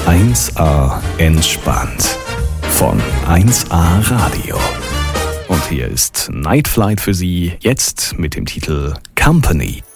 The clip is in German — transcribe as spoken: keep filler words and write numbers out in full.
eins A entspannt von eins A Radio. Und hier ist Night Flight für Sie, jetzt mit dem Titel Company.